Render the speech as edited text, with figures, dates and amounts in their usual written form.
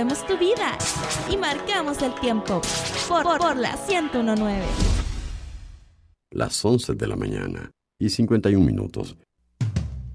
movemos tu vida y marcamos el tiempo por la 101.9. Las 11 de la mañana y 51 minutos.